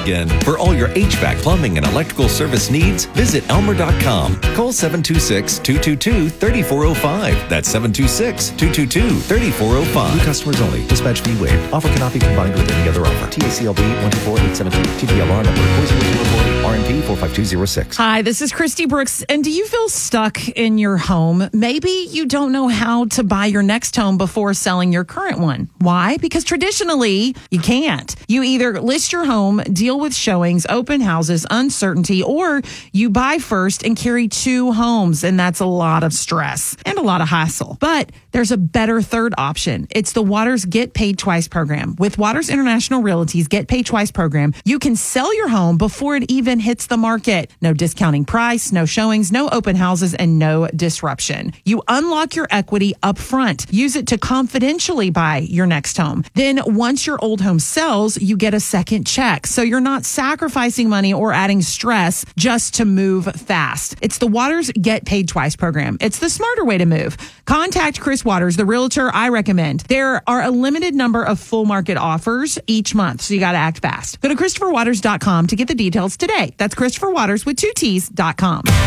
again. For all your HVAC, plumbing, and electrical service needs, visit Elmer.com. Call 726-222-3405. That's 726-222-3405. New customers only. Dispatch fee waived. Offer cannot be combined with any other offer. TACLB 124872. TDLR number 40240 RMP 45206. Hi, this is Christy Brooks. And do you feel stuck in your home? Maybe you don't know how to buy your next home before selling your current one. Why? Because traditionally, you can't. You either list your home, deal with showings, open houses, uncertainty, or you buy first and carry two homes. And that's a lot of stress and a lot of hassle. But there's a better third option. It's the Waters Get Paid Twice program. With Waters International Realty's Get Paid Twice program, you can sell your home before it even hits the market. No discounting price, no showings, no open houses, and no disruption. You unlock your equity up front. Use it to confidentially buy your next home. Then once your old home sells, you get a second check. So you're not sacrificing money or adding stress just to move fast. It's the Waters Get Paid Twice program. It's the smarter way to move. Contact Chris Waters, the realtor I recommend. There are a limited number of full market offers each month, so you got to act fast. Go to ChristopherWaters.com to get the details today. That's Christopher Waters with 2 T's.com.